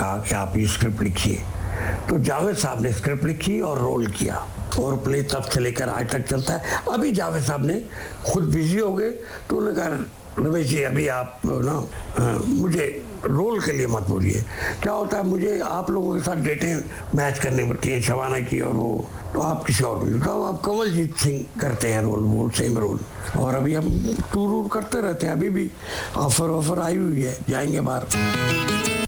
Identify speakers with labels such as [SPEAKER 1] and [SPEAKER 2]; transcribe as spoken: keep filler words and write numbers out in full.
[SPEAKER 1] कहा कि आप ये स्क्रिप्ट लिखिए, तो जावेद साहब ने स्क्रिप्ट लिखी और रोल किया और प्ले तब से लेकर आज तक चलता है। अभी जावेद साहब ने खुद बिजी हो गए तो उन्होंने कहा रमेश जी अभी आप ना मुझे रोल के लिए मत बोलिए। क्या होता है मुझे आप लोगों के साथ डेटें मैच करनी पड़ती हैं, शबाना की और वो, तो आप किसी और को, तो आप कंवलजीत सिंह करते हैं रोल, वो सेम रोल। और अभी हम टूर वूर करते रहते हैं, अभी भी ऑफर ऑफर आई हुई है, जाएंगे बाहर।